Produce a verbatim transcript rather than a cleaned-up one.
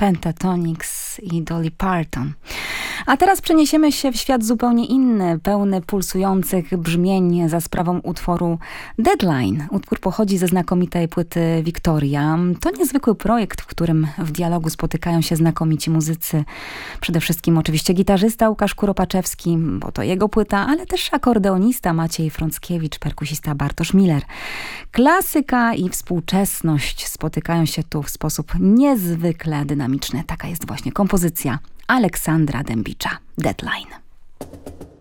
Pentatonix i Dolly Parton. A teraz przeniesiemy się w świat zupełnie inny, pełny pulsujących brzmień za sprawą utworu Deadline. Utwór pochodzi ze znakomitej płyty Victoria. To niezwykły projekt, w którym w dialogu spotykają się znakomici muzycy. Przede wszystkim oczywiście gitarzysta Łukasz Kuropaczewski, bo to jego płyta, ale też akordeonista Maciej Frąckiewicz, perkusista Bartosz Miller. Klasyka i współczesność spotykają się tu w sposób niezwykle dynamiczny. Taka jest właśnie kompozycja Aleksandra Dębicza. Deadline.